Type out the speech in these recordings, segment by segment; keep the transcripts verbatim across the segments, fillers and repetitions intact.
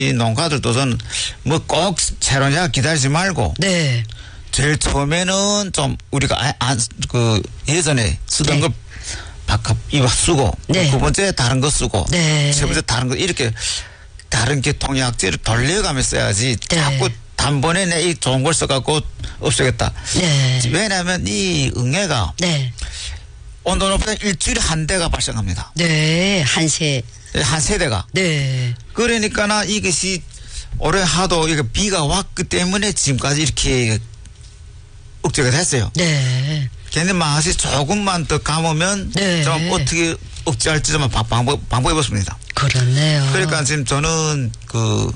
이 농가들도 저는 뭐 꼭 새로냐 기다리지 말고. 네. 제일 처음에는 좀 우리가 안, 그 예전에 쓰던 네. 걸 바꿔 입 쓰고. 네. 두 번째 다른 거 쓰고. 네. 세 번째 다른 거 이렇게 다른 게 통약제를 돌려가며 써야지. 네. 자꾸 단번에 내 이 좋은 걸 써갖고 없애겠다. 네. 왜냐하면 이 응애가 네. 온도 높이면 일주일에 한 대가 발생합니다. 네. 한세. 한 세대가. 네. 그러니까나 이것이 올해 하도 이게 비가 왔기 때문에 지금까지 이렇게 억제가 됐어요. 네. 걔네 맛이 조금만 더 감으면 네. 좀 어떻게 억제할지 좀 방법, 방법해 봤습니다. 그렇네요. 그러니까 지금 저는 그,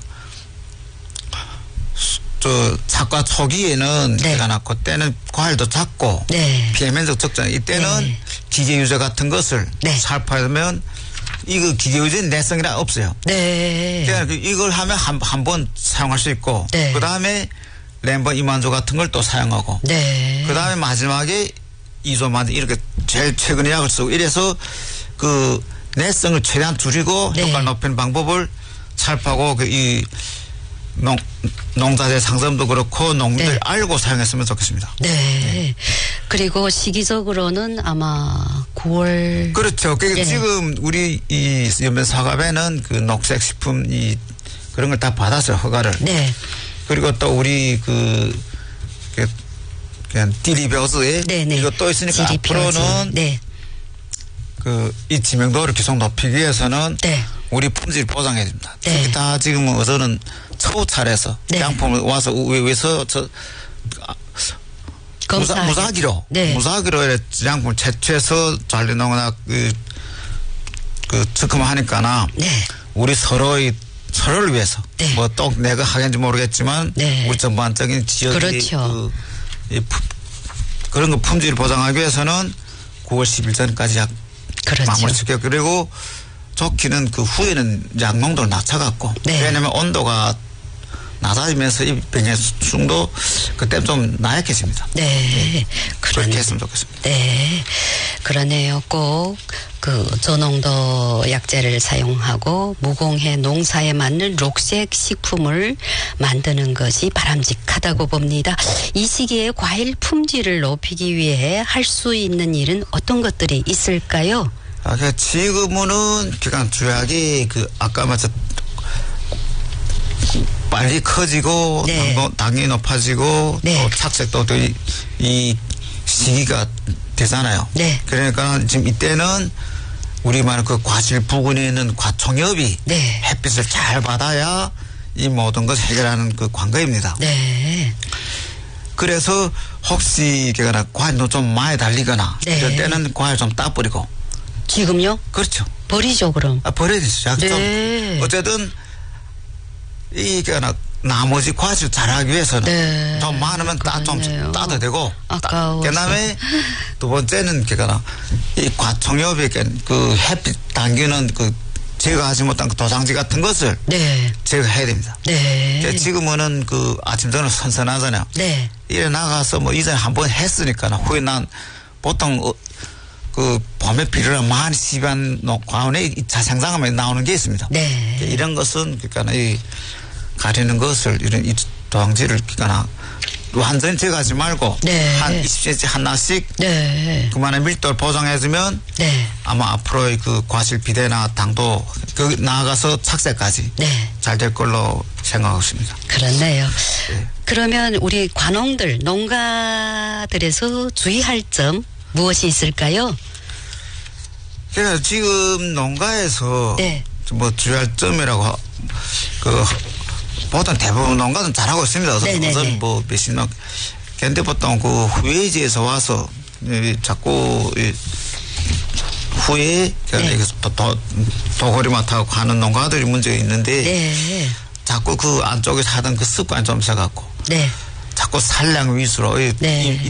저, 작과 초기에는 네. 제가 나 그때는 과일도 작고 네. 피해 면적 적잖아요. 이때는 네. 기계 유저 같은 것을 네. 살포하면 이거 기계 유저 내성이라 없어요. 네. 그러니까 이걸 하면 한, 한 번 사용할 수 있고 네. 그 다음에 램버 이만조 같은 걸 또 사용하고 네. 그 다음에 마지막에 이소만 이렇게 제일 최근에 약을 쓰고 이래서 그 내성을 최대한 줄이고 네. 효과를 높이는 방법을 살포하고 그 이 농, 농자재 상점도 그렇고 농민들이 네. 알고 사용했으면 좋겠습니다. 네. 네. 그리고 시기적으로는 아마 구월. 그렇죠. 그러니까 네. 지금 우리 이 연변 사과배는 그 녹색 식품 이 그런 걸 다 받았어요. 허가를. 네. 그리고 또 우리 그, 그 그냥 디리벼즈에 네네. 이거 또 있으니까 지리벼즈. 앞으로는 네. 그 이 지명도를 계속 높이기 위해서는 네. 우리 품질 보장해야 됩니다. 네. 특히 다 지금은 어서는 처우찰에서 네. 양품을 와서 외에서 저 무사, 검사하게. 무사기로 네. 무사기로 양품을 채취해서 잘려놓거나 그, 그 특검하니까나 네. 우리 서로의 서로를 위해서 네. 뭐 또 내가 하겠는지 모르겠지만 네. 우리 전반적인 지역의 그렇죠. 그, 이 품, 그런 거 품질을 보장하기 위해서는 구월 십일 전까지 약 그렇죠. 마무리 시켜 그리고 좋기는 그 후에는 양농도를 낮춰갖고 네. 왜냐하면 온도가 낮아지면서 이 병해충도 그때 좀 나약해집니다. 네. 그렇게 그러네. 했으면 좋겠습니다. 네. 그러네요. 꼭 그 저농도 약재를 사용하고 무공해 농사에 맞는 녹색 식품을 만드는 것이 바람직하다고 봅니다. 이 시기에 과일 품질을 높이기 위해 할 수 있는 일은 어떤 것들이 있을까요? 아, 그 지금은 그냥 주약이 그 아까 말씀 빨리 커지고 네. 당도, 당이 높아지고 네. 또 착색도 또 이, 이 시기가 되잖아요. 네. 그러니까 지금 이때는 우리말 그 과실 부근에 있는 과총엽이 네. 햇빛을 잘 받아야 이 모든 것을 해결하는 그 관거입니다. 네. 그래서 혹시 그거나 과일도 좀 많이 달리거나 네. 이럴 때는 과일 좀 따버리고 지금요? 그렇죠. 버리죠, 그럼. 아, 버려야 되죠. 네. 좀 어쨌든 이게 나머지 과실 잘하기 위해서는 네. 좀 많으면 따, 좀 그렇네요. 따도 되고 아까워서. 그다음에 두 번째는 그거나 이 과총엽에 그 햇빛 당기는 그 제거하지 못한 그 도장지 같은 것을 네. 제거해야 됩니다. 네. 지금은 그 아침 저녁 선선하잖아요. 네. 이래 나가서 뭐 이전에 한번 했으니까 후에 난 보통 어, 그 봄에 비료를 많이 시반 과원에 자생장하면 나오는 게 있습니다. 네. 이런 것은 그러니까 이 가리는 것을 이런 이 도장지를 그러니까 완전히 제거하지 말고 네. 한 이십 센티미터 하나씩 네. 그만한 밀도를 보장해주면 네. 아마 앞으로의 그 과실 비대나 당도 그 나아가서 착색까지 네. 잘 될 걸로 생각하고 있습니다. 그렇네요. 네. 그러면 우리 관농들, 농가들에서 주의할 점 무엇이 있을까요? 그래서 지금 농가에서 네. 뭐 주의할 점이라고 그 보통 대부분 농가는 잘하고 있습니다. 네네네. 우선 뭐 몇십만 근데 보통 그 후회지에서 와서 이 자꾸 이 후에 네. 도, 도, 도고리만 타고 가는 농가들이 문제가 있는데 네. 자꾸 그 안쪽에서 하던 그 습관이 좀 있어갖고 네. 자꾸 산량 위주로 이, 네. 이,